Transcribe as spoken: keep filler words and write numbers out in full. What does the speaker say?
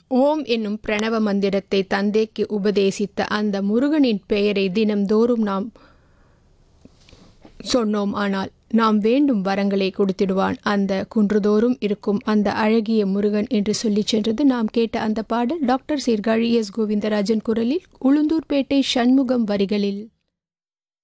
ஓம் என்னும் பிரணவ மந்திரத்தை தந்தைக்கு உபதேசித்த அந்த முருகனின் பெயரை தினம்தோறும் நாம் சொன்னோம். ஆனால் நாம் வேண்டும் வரங்களை கொடுத்திடுவான் அந்த குன்றுதோறும் இருக்கும் அந்த அழகிய முருகன் என்று சொல்லி சென்றது நாம் கேட்ட அந்த பாடல் டாக்டர் சீர்காழி எஸ் கோவிந்தராஜன் குரலில், உளுந்தூர்பேட்டை சண்முகம் வரிகளில்.